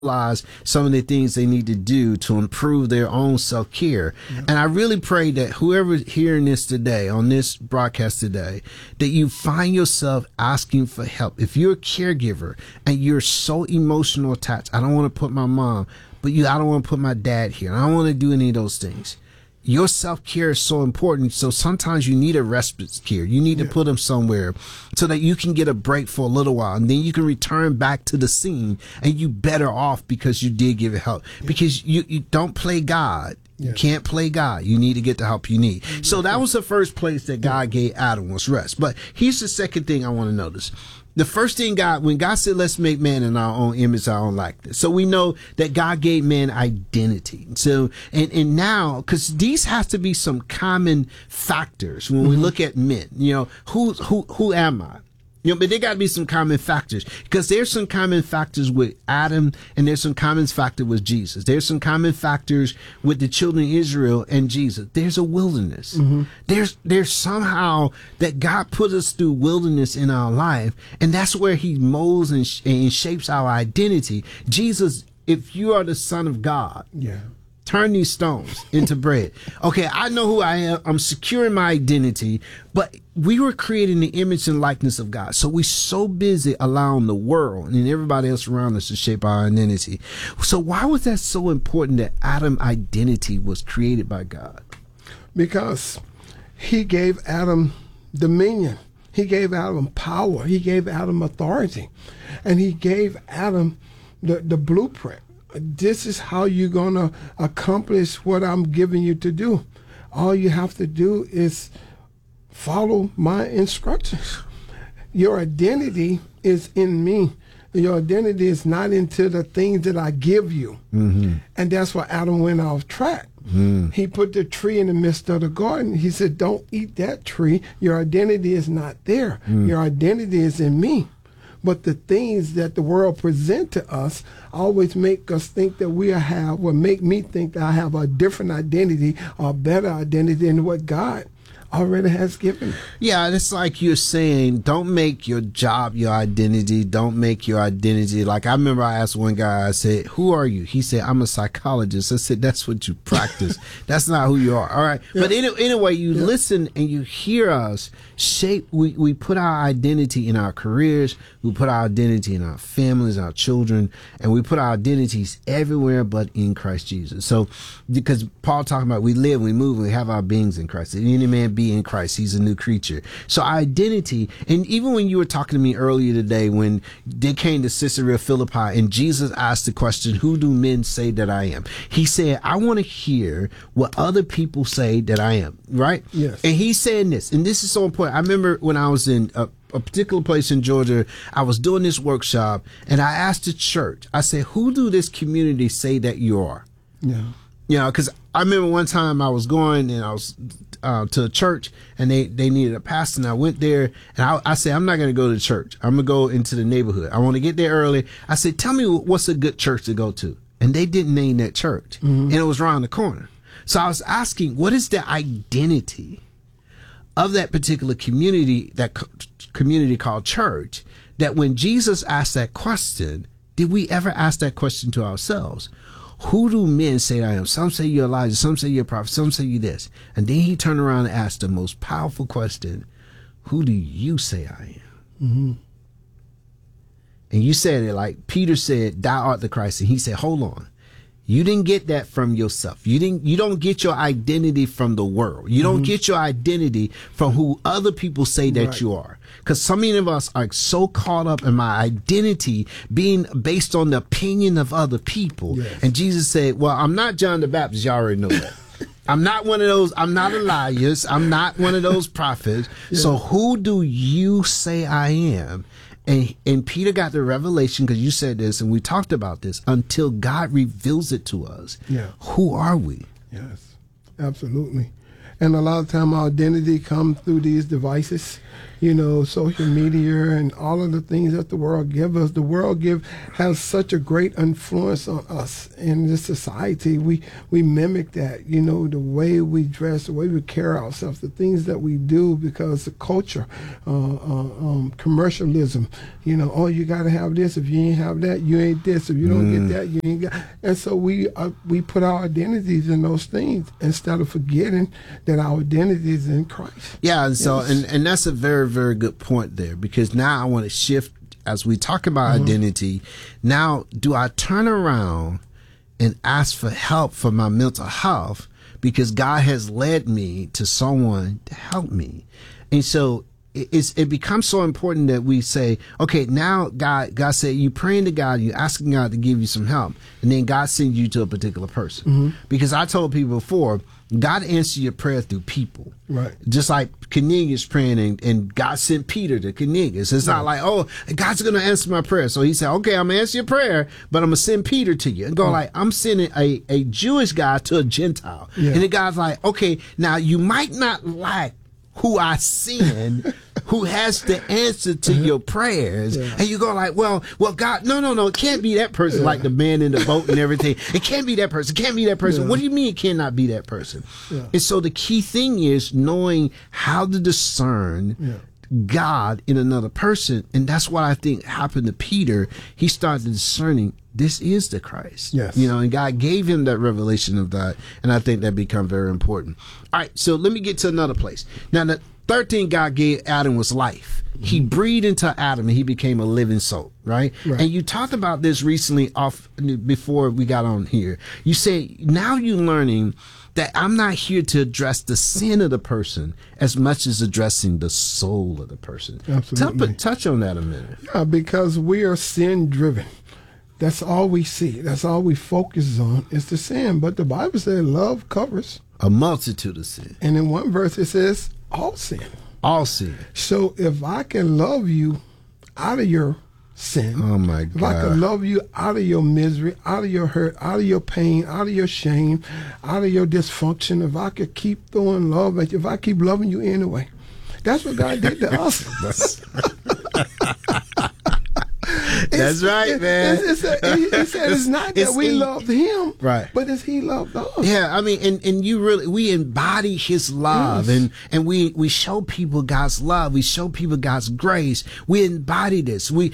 realize some of the things they need to do to improve their own self-care. Yeah. And I really pray that whoever's hearing this today, on this broadcast today, that you find yourself asking for help. If you're a caregiver and you're so emotional attached, I don't want to put my mom, but I don't want to put my dad here. I don't want to do any of those things. Your self-care is so important. So sometimes you need a respite care. You need to put them somewhere so that you can get a break for a little while. And then you can return back to the scene and you better off because you did give it help. Because you don't play God. You can't play God. You need to get the help you need. So that was the first place that God gave Adam was rest. But here's the second thing I want to notice. The first thing when God said, let's make man in our own image, our own likeness. So we know that God gave man identity. So, and now, cause these have to be some common factors when we look at men, who am I? But there got to be some common factors because there's some common factors with Adam and there's some common factor with Jesus. There's some common factors with the children of Israel and Jesus. There's a wilderness. There's somehow that God put us through wilderness in our life, and that's where he molds and shapes our identity. Jesus, if you are the Son of God, turn these stones into bread. Okay, I know who I am. I'm securing my identity, but we were created in the image and likeness of God. So we're so busy allowing the world and everybody else around us to shape our identity. So why was that so important that Adam's identity was created by God? Because he gave Adam dominion. He gave Adam power. He gave Adam authority. And he gave Adam the blueprint. This is how you're going to accomplish what I'm giving you to do. All you have to do is follow my instructions. Your identity is in me. Your identity is not into the things that I give you. And that's why Adam went off track. He put the tree in the midst of the garden. He said, don't eat that tree. Your identity is not there. Your identity is in me. But the things that the world present to us always make us think that make me think that I have a different identity or a better identity than what God already has given. Yeah, it's like you're saying, don't make your job your identity. Don't make your identity. Like I remember I asked one guy, I said, who are you? He said, I'm a psychologist. I said, that's what you practice. That's not who you are. All right. Yeah. But anyway, you listen and you hear us shape. We put our identity in our careers. We put our identity in our families, our children, and we put our identities everywhere but in Christ Jesus. So because Paul talking about we live, we move, we have our beings in Christ. If any man be in Christ, he's a new creature. So our identity, and even when you were talking to me earlier today, when they came to Caesarea Philippi and Jesus asked the question, who do men say that I am? He said, I want to hear what other people say that I am, right? Yes. And he's saying this, and this is so important. I remember when I was in a particular place in Georgia, I was doing this workshop and I asked the church, I said, who do this community say that you are? Yeah. Because I remember one time I was going and I was to a church and they needed a pastor and I went there and I said, I'm not going to go to church. I'm going to go into the neighborhood. I want to get there early. I said, tell me what's a good church to go to. And they didn't name that church. And it was around the corner. So I was asking, what is the identity of that particular community, that community called church, that when Jesus asked that question, did we ever ask that question to ourselves? Who do men say I am? Some say you're Elijah, some say you're a prophet, some say you this. And then he turned around and asked the most powerful question, who do you say I am? And you said it like Peter said, thou art the Christ. And he said, hold on. You didn't get that from yourself. You don't get your identity from the world. You don't get your identity from who other people say that you are. Because so many of us are so caught up in my identity being based on the opinion of other people. Yes. And Jesus said, well, I'm not John the Baptist. You already know that. I'm not one of those. I'm not Elias. I'm not one of those prophets. So who do you say I am? And Peter got the revelation, because you said this and we talked about this, until God reveals it to us. Who are we? Yes, absolutely. And a lot of time our identity comes through these devices. social media and all of the things that the world give us. The world has such a great influence on us in this society. We mimic that, the way we dress, the way we carry ourselves, the things that we do, because the culture, commercialism, you got to have this. If you ain't have that, you ain't this. If you don't get that, you ain't got. And so we put our identities in those things instead of forgetting that our identity is in Christ. Yeah, and so and that's a very, very good point there, because now I want to shift as we talk about identity. Now, do I turn around and ask for help for my mental health because God has led me to someone to help me? And so it becomes so important that we say, okay, now God said, you praying to God, you asking God to give you some help, and then God sends you to a particular person. Because I told people before, God answers your prayer through people. Right. Just like Cornelius praying and God sent Peter to Cornelius. It's not like, oh, God's going to answer my prayer. So he said, okay, I'm going to answer your prayer, but I'm going to send Peter to you. And go like, I'm sending a Jewish guy to a Gentile. Yeah. And the guy's like, okay, now you might not like who I send, who has the answer to your prayers. Yeah. And you go like, well, God, no, it can't be that person, like the man in the boat and everything. It can't be that person. It can't be that person. What do you mean it cannot be that person? Yeah. And so the key thing is knowing how to discern God in another person. And that's what I think happened to Peter. He started discerning, this is the Christ. Yes. And God gave him that revelation of that. And I think that become very important. All right. So let me get to another place. Now, the third thing God gave Adam was life. He breathed into Adam and he became a living soul. Right. And you talked about this recently before we got on here. You say, now you're learning that I'm not here to address the sin of the person as much as addressing the soul of the person. Absolutely. Touch on that a minute. Yeah, because we are sin driven. That's all we see. That's all we focus on is the sin. But the Bible says love covers a multitude of sin. And in one verse it says all sin. All sin. So if I can love you out of your sin, oh my God, if I can love you out of your misery, out of your hurt, out of your pain, out of your shame, out of your dysfunction, if I could keep throwing love at you, if I keep loving you anyway, that's what God did to us. That's right, man. He said it's not that we loved him, right? But it's he loved us. Yeah, I mean, and you really, we embody his love, and we show people God's love. We show people God's grace. We embody this. We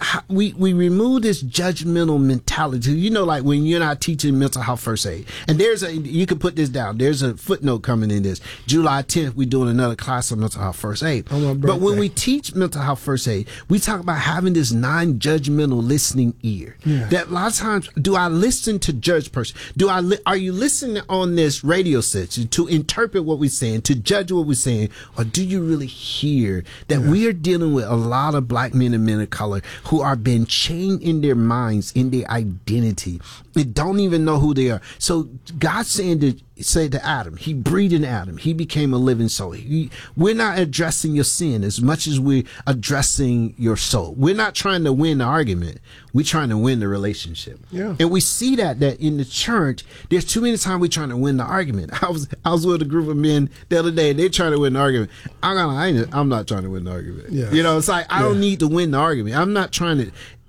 remove this judgmental mentality. Like when you're not teaching mental health first aid, and you can put this down. There's a footnote coming in this. July 10th, we're doing another class on mental health first aid. But when we teach mental health first aid, we talk about having this non-judgmental listening ear. Yeah. That a lot of times, do I listen to judge person? Are you listening on this radio station to interpret what we're saying, to judge what we're saying, or do you really hear that we are dealing with a lot of black men and men of color who are being chained in their minds, in their identity, and don't even know who they are? So God's saying to Adam, he breathed in Adam, he became a living soul. We're not addressing your sin as much as we're addressing your soul. We're not trying to win the argument. We're trying to win the relationship. Yeah. And we see that in the church, there's too many times we're trying to win the argument. I was with a group of men the other day, and they're trying to win the argument. I'm not trying to win the argument. Yes. It's like, I don't need to win the argument. I'm not trying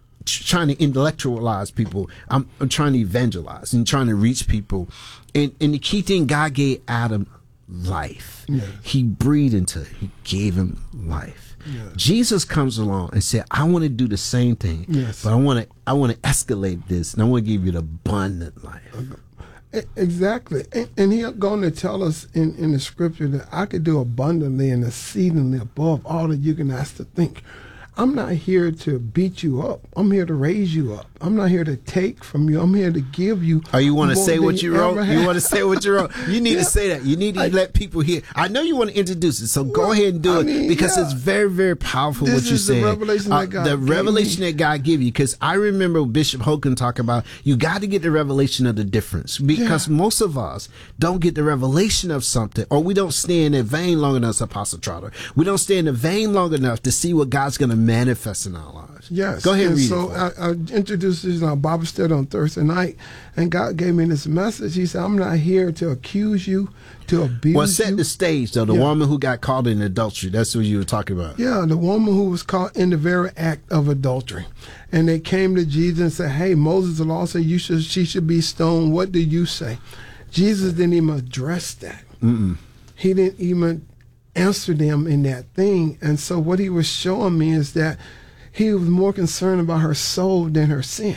to intellectualize people. I'm trying to evangelize and trying to reach people. And the key thing, God gave Adam life. Yes. He breathed into it. He gave him life. Yes. Jesus comes along and said, I want to do the same thing, but I want to escalate this, and I want to give you the abundant life. Exactly. And he's going to tell us in the scripture that I could do abundantly and exceedingly above all that you can ask to think. I'm not here to beat you up. I'm here to raise you up. I'm not here to take from you. I'm here to give you. Oh, you want to say what you wrote? You want to say what you wrote? You need to say that. You need to let people hear. I know you want to introduce it, so go ahead and do it because it's very, very powerful what you're saying. The revelation that God gave that God gave you. Because I remember Bishop Hogan talking about you got to get the revelation of the difference, because most of us don't get the revelation of something, or we don't stay in the vein long enough, Apostle Trotter. We don't stay in the vein long enough to see what God's going to manifest in our lives. Yes. Go ahead and read so it. I introduced this in our Bible study on Thursday night, and God gave me this message. He said, I'm not here to accuse you, to abuse Well, set you. the stage, though. The woman who got caught in adultery, that's what you were talking about. Yeah, the woman who was caught in the very act of adultery. And they came to Jesus and said, hey, Moses, the law said she should be stoned. What do you say? Jesus didn't even address that. He didn't even answer them in that thing. And so what he was showing me is that he was more concerned about her soul than her sin.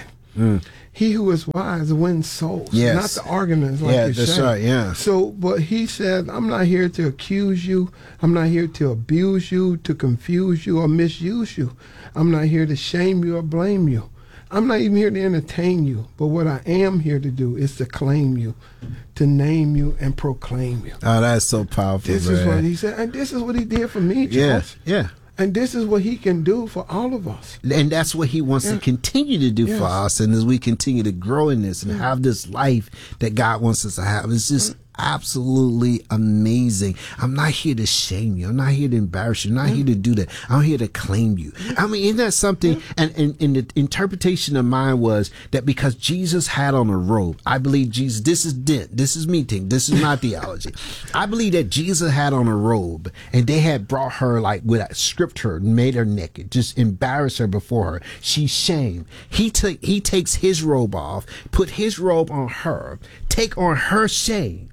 He who is wise wins souls, not the arguments like you that's say. right, yeah. So, but he said, I'm not here to accuse you. I'm not here to abuse you, to confuse you, or misuse you. I'm not here to shame you or blame you. I'm not even here to entertain you. But what I am here to do is to claim you, to name you, and proclaim you. Oh, that's so powerful, This is what he said, and this is what he did for me, Charles. Yeah. And this is what he can do for all of us. And that's what he wants to continue to do for us. And as we continue to grow in this and have this life that God wants us to have, it's just absolutely amazing. I'm not here to shame you. I'm not here to embarrass you. I'm not here to do that. I'm here to claim you. I mean, isn't that something? And the interpretation of mine was that because Jesus had on a robe, I believe Jesus, this is me thinking, this is my theology. I believe that Jesus had on a robe and they had brought her stripped her, made her naked, just embarrassed her before her. She's shamed. He takes his robe off, put his robe on her, take on her shame.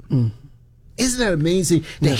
Isn't that amazing that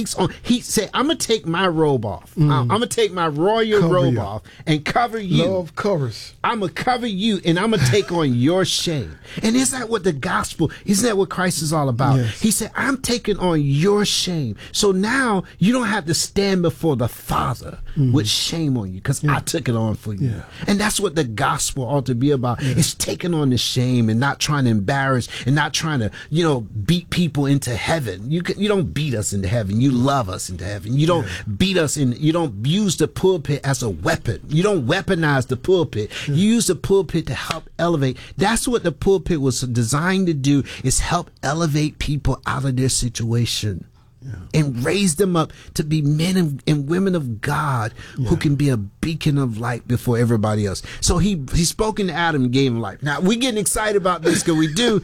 he said, I'm going to take my robe off. I'm going to take my royal robe off and cover you. Love covers. I'm going to cover you and I'm going to take on your shame. And isn't that what isn't that what Christ is all about? Yes. He said, I'm taking on your shame. So now you don't have to stand before the Father with shame on you because I took it on for you. Yeah. And that's what the gospel ought to be about. It's taking on the shame and not trying to embarrass and not trying to, beat people into heaven. You don't beat us into heaven. You love us into heaven. You don't beat us you don't use the pulpit as a weapon. You don't weaponize the pulpit. You use the pulpit to help elevate. That's what the pulpit was designed to do, is help elevate people out of their situation. And raise them up to be men and women of God who can be a beacon of light before everybody else. So he spoke into Adam and gave him life. Now we're getting excited about this because we do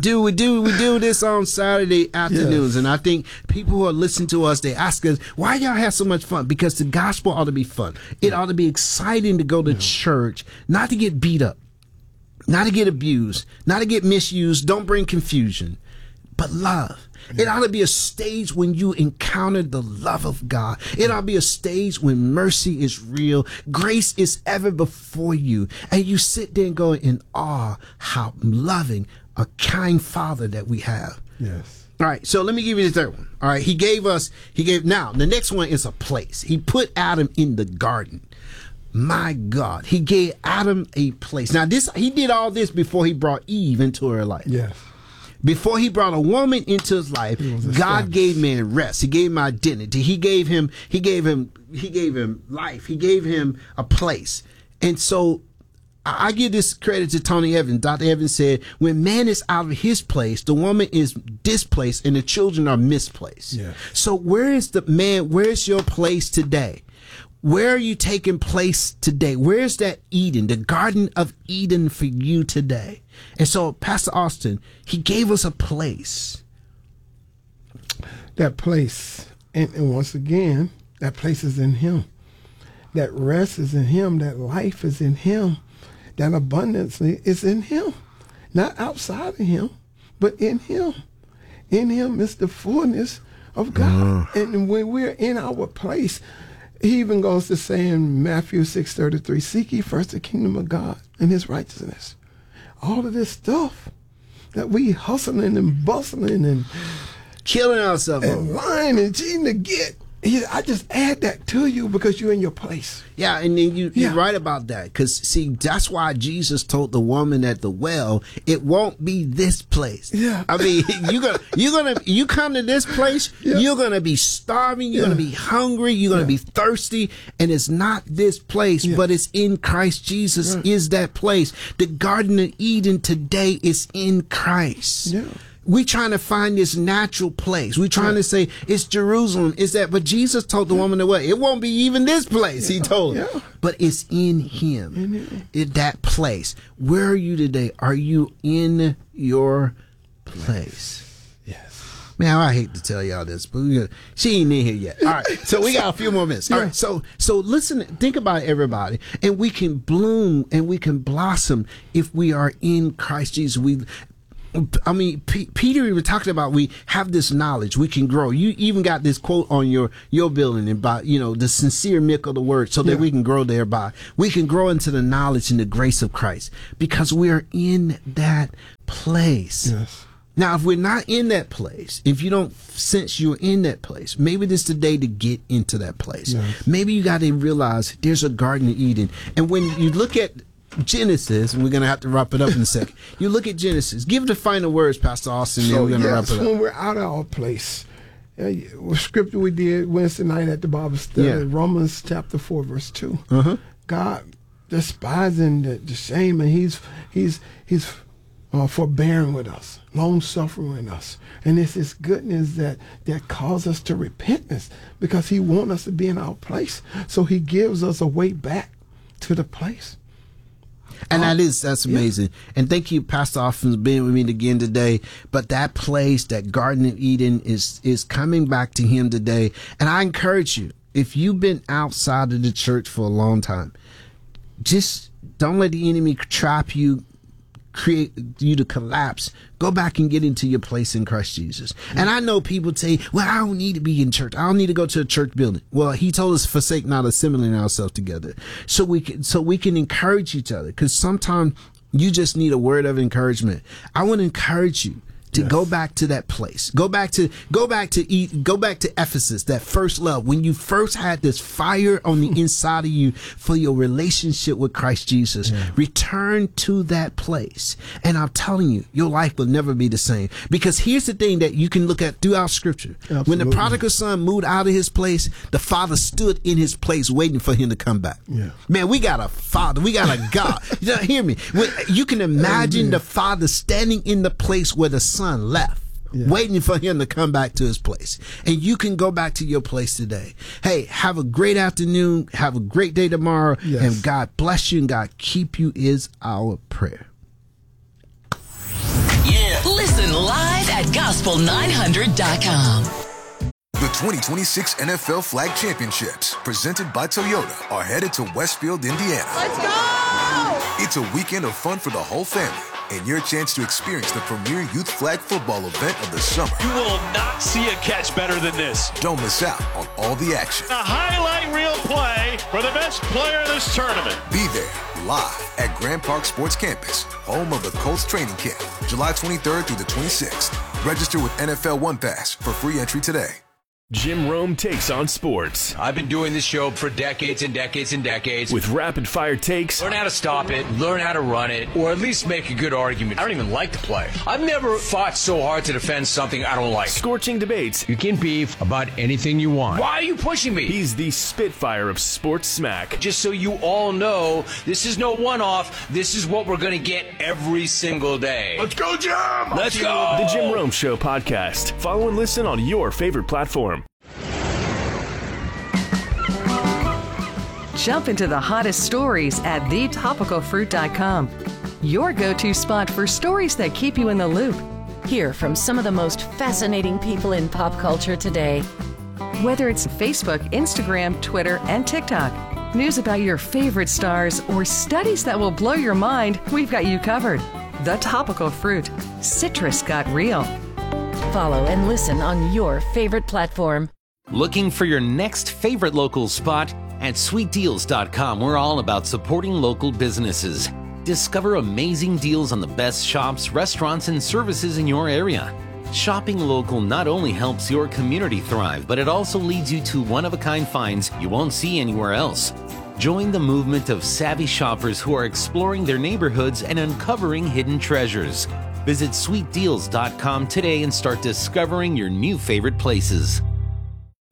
this on Saturday afternoons. And I think people who are listening to us, they ask us, why y'all have so much fun? Because the gospel ought to be fun. It ought to be exciting to go to church, not to get beat up, not to get abused, not to get misused. Don't bring confusion, but love. It ought to be a stage when you encounter the love of God. It ought to be a stage when mercy is real, grace is ever before you, and you sit there and go in awe how loving, a kind Father that we have. Yes. All right, so let me give you the third one. All right, now the next one is a place. He put Adam in the garden. My God, he gave Adam a place. Now he did all this before he brought Eve into her life. Yes. Before he brought a woman into his life, God gave man rest. He gave him identity. He gave him life. He gave him a place. And so I give this credit to Tony Evans. Dr. Evans said, when man is out of his place, the woman is displaced and the children are misplaced. Yeah. So where is your place today? Where are you taking place today? Where's that Eden, the Garden of Eden for you today? And so Pastor Austin, he gave us a place. That place, and once again, that place is in him. That rest is in him. That life is in him. That abundance is in him. Not outside of him, but in him. In him is the fullness of God. And when we're in our place, he even goes to say in Matthew 6:33, seek ye first the kingdom of God and his righteousness. All of this stuff that we hustling and bustling and killing ourselves and lying and cheating to get. I just add that to you because you're in your place. Yeah, and then you're right about that. Because, see, that's why Jesus told the woman at the well, it won't be this place. Yeah. I mean, you come to this place, you're going to be starving, you're going to be hungry, you're going to be thirsty, and it's not this place, but it's in Christ Jesus is that place. The Garden of Eden today is in Christ. Yeah. We trying to find this natural place. We trying to say it's Jerusalem. It's that, but Jesus told the woman that it won't be even this place. He told her, but it's in Him, in that place. Where are you today? Are you in your place? Yes. Man, I hate to tell y'all this, but she ain't in here yet. All right, so we got a few more minutes. All right, so listen, think about everybody, and we can bloom and we can blossom if we are in Christ Jesus. Peter even talked about we have this knowledge, we can grow. You even got this quote on your building about, the sincere milk of the word, so that we can grow thereby. We can grow into the knowledge and the grace of Christ because we are in that place. Yes. Now, if we're not in that place, if you don't sense you're in that place, maybe this is the day to get into that place. Yes. Maybe you got to realize there's a Garden of Eden. And when you look at Genesis, and we're going to have to wrap it up in a second. You look at Genesis. Give the final words, Pastor Austin, and then we're going to wrap it up. When we're out of our place, scripture we did Wednesday night at the Bible study, Romans chapter 4, verse 2. God despising the shame, and He's forbearing with us, long suffering with us, and it's His goodness that calls us to repentance, because He wants us to be in our place. So He gives us a way back to the place. And that's amazing. And thank you, Pastor Austin, for being with me again today. But that place, that Garden of Eden, is coming back to Him today. And I encourage you, if you've been outside of the church for a long time, just don't let the enemy trap you, create you to collapse. Go back and get into your place in Christ Jesus. And I know people say, well, I don't need to be in church. I don't need to go to a church building. Well, He told us, forsake not assembling ourselves together. So we can encourage each other, because sometimes you just need a word of encouragement. I want to encourage you to go back to that place. Go back to Ephesus, that first love, when you first had this fire on the inside of you for your relationship with Christ Jesus. Return to that place, and I'm telling you, your life will never be the same. Because here's the thing that you can look at throughout Scripture. Absolutely. When the prodigal son moved out of his place, the father stood in his place waiting for him to come back. Man, we got a father, we got a God. Hear me. You can imagine the father standing in the place where the son left, waiting for him to come back to his place. And you can go back to your place today. Hey, have a great afternoon. Have a great day tomorrow. And God bless you and God keep you is our prayer. Listen live at gospel900.com. The 2026 NFL Flag Championships, presented by Toyota, are headed to Westfield, Indiana. Let's go! It's a weekend of fun for the whole family, and your chance to experience the premier youth flag football event of the summer. You will not see a catch better than this. Don't miss out on all the action. A highlight reel play for the best player in this tournament. Be there live at Grand Park Sports Campus, home of the Colts training camp, July 23rd through the 26th. Register with NFL One Pass for free entry today. Jim Rome takes on sports. I've been doing this show for decades and decades and decades. With rapid-fire takes. Learn how to stop it, learn how to run it, or at least make a good argument. I don't even like the play. I've never fought so hard to defend something I don't like. Scorching debates. You can beef about anything you want. Why are you pushing me? He's the Spitfire of sports smack. Just so you all know, this is no one-off. This is what we're going to get every single day. Let's go, Jim! Let's go! The Jim Rome Show podcast. Follow and listen on your favorite platform. Jump into the hottest stories at thetopicalfruit.com. Your go-to spot for stories that keep you in the loop. Hear from some of the most fascinating people in pop culture today. Whether it's Facebook, Instagram, Twitter, and TikTok, news about your favorite stars, or studies that will blow your mind, we've got you covered. The Topical Fruit. Citrus got real. Follow and listen on your favorite platform. Looking for your next favorite local spot? At sweetdeals.com, we're all about supporting local businesses. Discover amazing deals on the best shops, restaurants, and services in your area. Shopping local not only helps your community thrive, but it also leads you to one-of-a-kind finds you won't see anywhere else. Join the movement of savvy shoppers who are exploring their neighborhoods and uncovering hidden treasures. Visit sweetdeals.com today and start discovering your new favorite places.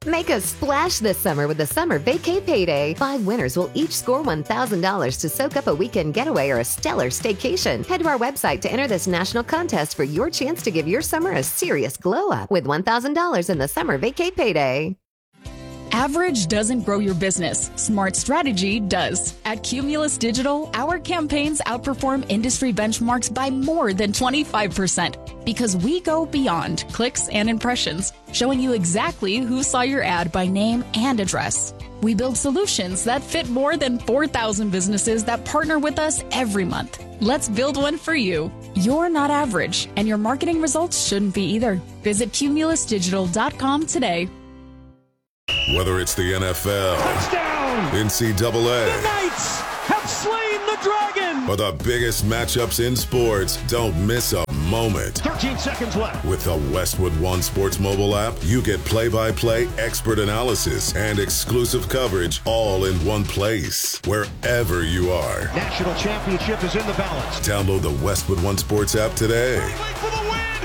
Make a splash this summer with the Summer Vacay Payday. 5 winners will each score $1,000 to soak up a weekend getaway or a stellar staycation. Head to our website to enter this national contest for your chance to give your summer a serious glow up with $1,000 in the Summer Vacay Payday. Average doesn't grow your business. Smart strategy does. At Cumulus Digital, our campaigns outperform industry benchmarks by more than 25% because we go beyond clicks and impressions, showing you exactly who saw your ad by name and address. We build solutions that fit more than 4,000 businesses that partner with us every month. Let's build one for you. You're not average, and your marketing results shouldn't be either. Visit cumulusdigital.com today. Whether it's the NFL, touchdown, NCAA, the Knights have slain the dragon, or the biggest matchups in sports, don't miss a moment. 13 seconds left. With the Westwood One Sports mobile app, you get play-by-play expert analysis and exclusive coverage all in one place, wherever you are. National championship is in the balance. Download the Westwood One Sports app today. Wait for the win!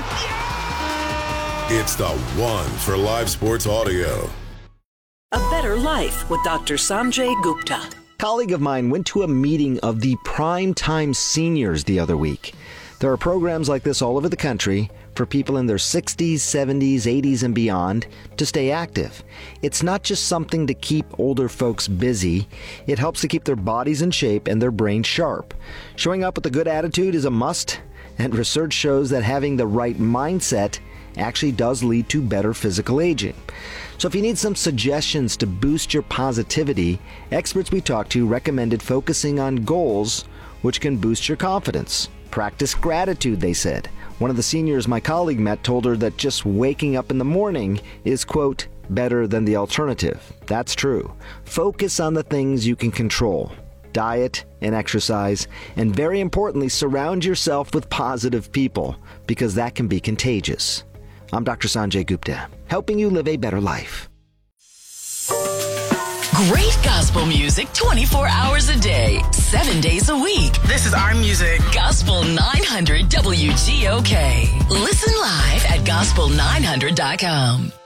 Yeah! It's the one for live sports audio. A Better Life with Dr. Sanjay Gupta. A colleague of mine went to a meeting of the Primetime Seniors the other week. There are programs like this all over the country for people in their 60s, 70s, 80s, and beyond to stay active. It's not just something to keep older folks busy. It helps to keep their bodies in shape and their brains sharp. Showing up with a good attitude is a must, and research shows that having the right mindset actually does lead to better physical aging. So if you need some suggestions to boost your positivity, experts we talked to recommended focusing on goals which can boost your confidence. Practice gratitude, they said. One of the seniors my colleague met told her that just waking up in the morning is, quote, better than the alternative. That's true. Focus on the things you can control. Diet and exercise, and very importantly, surround yourself with positive people, because that can be contagious. I'm Dr. Sanjay Gupta, helping you live a better life. Great gospel music 24 hours a day, 7 days a week. This is our music. Gospel 900 WGOK. Listen live at gospel900.com.